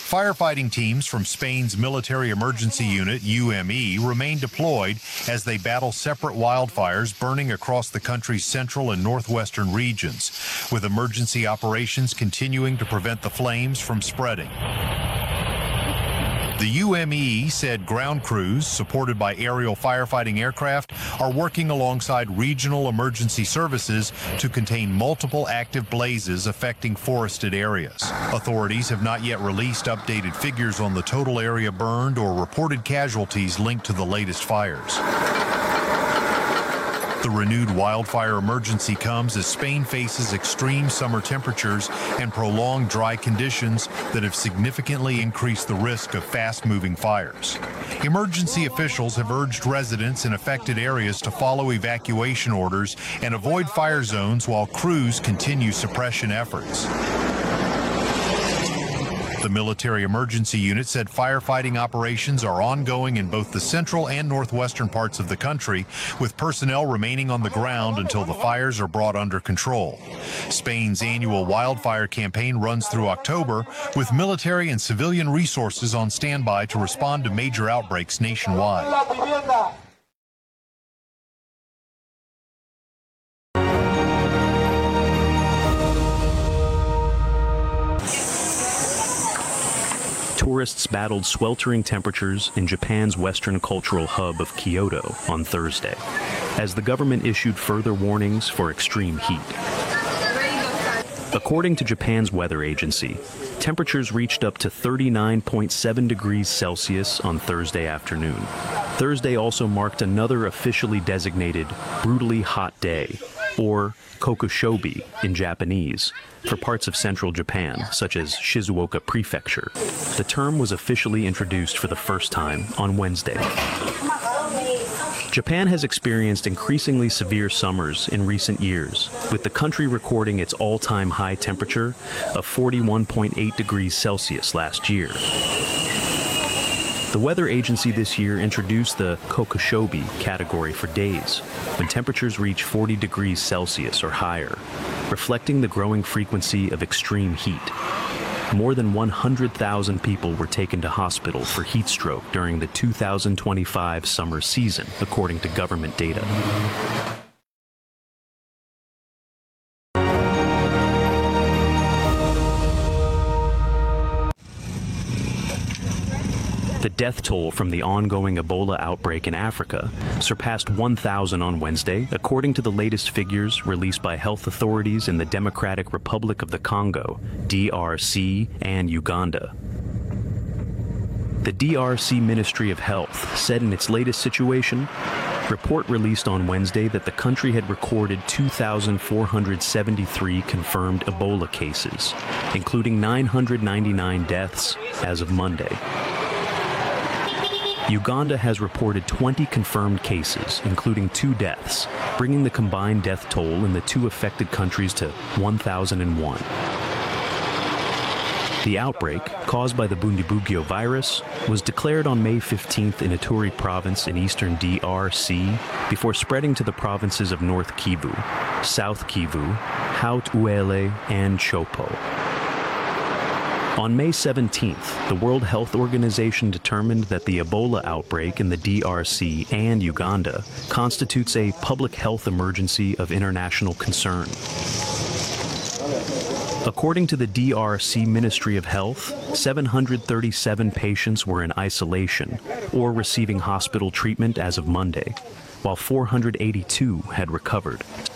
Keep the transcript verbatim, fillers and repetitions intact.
Firefighting teams from Spain's Military Emergency Unit, U M E, remain deployed as they battle separate wildfires burning across the country's central and northwestern regions, with emergency operations continuing to prevent the flames from spreading. The U M E said ground crews, supported by aerial firefighting aircraft, are working alongside regional emergency services to contain multiple active blazes affecting forested areas. Authorities have not yet released updated figures on the total area burned or reported casualties linked to the latest fires. The renewed wildfire emergency comes as Spain faces extreme summer temperatures and prolonged dry conditions that have significantly increased the risk of fast-moving fires. Emergency officials have urged residents in affected areas to follow evacuation orders and avoid fire zones while crews continue suppression efforts. The Military Emergency Unit said firefighting operations are ongoing in both the central and northwestern parts of the country, with personnel remaining on the ground until the fires are brought under control. Spain's annual wildfire campaign runs through October, with military and civilian resources on standby to respond to major outbreaks nationwide. Tourists battled sweltering temperatures in Japan's western cultural hub of Kyoto on Thursday, as the government issued further warnings for extreme heat. According to Japan's weather agency, temperatures reached up to thirty-nine point seven degrees Celsius on Thursday afternoon. Thursday also marked another officially designated brutally hot day, or kokushobi in Japanese, for parts of central Japan, such as Shizuoka Prefecture. The term was officially introduced for the first time on Wednesday. Japan has experienced increasingly severe summers in recent years, with the country recording its all-time high temperature of forty-one point eight degrees Celsius last year. The weather agency this year introduced the kokushobi category for days when temperatures reach forty degrees Celsius or higher, reflecting the growing frequency of extreme heat. More than one hundred thousand people were taken to hospital for heat stroke during the two thousand twenty-five summer season, according to government data. The death toll from the ongoing Ebola outbreak in Africa surpassed one thousand on Wednesday, according to the latest figures released by health authorities in the Democratic Republic of the Congo, D R C, and Uganda. The D R C Ministry of Health said in its latest situation report released on Wednesday that the country had recorded two thousand four hundred seventy-three confirmed Ebola cases, including nine hundred ninety-nine deaths as of Monday. Uganda has reported twenty confirmed cases, including two deaths, bringing the combined death toll in the two affected countries to one thousand one. The outbreak, caused by the Bundibugyo virus, was declared on May fifteenth in Ituri province in eastern D R C before spreading to the provinces of North Kivu, South Kivu, Haut-Uele, and Chopo. On May seventeenth, the World Health Organization determined that the Ebola outbreak in the D R C and Uganda constitutes a public health emergency of international concern. According to the D R C Ministry of Health, seven hundred thirty-seven patients were in isolation or receiving hospital treatment as of Monday, while four hundred eighty-two had recovered,